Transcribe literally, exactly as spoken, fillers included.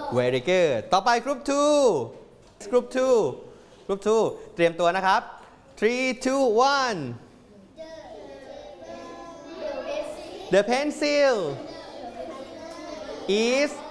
very good ต่อไป group two group two group two เตรียมตัวนะครับ three two one the pencil is